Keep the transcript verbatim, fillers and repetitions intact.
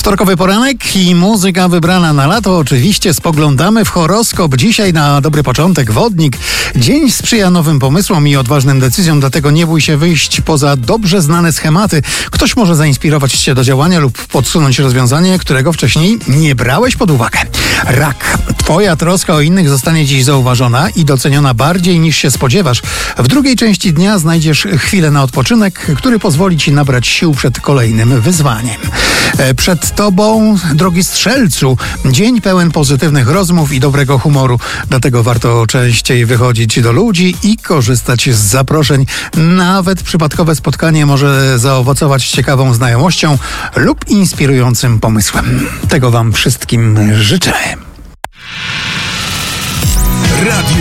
Wtorkowy poranek i muzyka wybrana na lato. Oczywiście spoglądamy w horoskop. Dzisiaj na dobry początek wodnik. Dzień sprzyja nowym pomysłom i odważnym decyzjom, dlatego nie bój się wyjść poza dobrze znane schematy. Ktoś może zainspirować cię do działania lub podsunąć rozwiązanie, którego wcześniej nie brałeś pod uwagę. Rak. Twoja troska o innych zostanie dziś zauważona i doceniona bardziej niż się spodziewasz. W drugiej części dnia znajdziesz chwilę na odpoczynek, który pozwoli ci nabrać sił przed kolejnym wyzwaniem. Przed tobą, drogi strzelcu, dzień pełen pozytywnych rozmów i dobrego humoru. Dlatego warto częściej wychodzić do ludzi i korzystać z zaproszeń. Nawet przypadkowe spotkanie może zaowocować ciekawą znajomością lub inspirującym pomysłem. Tego wam wszystkim życzę. Radio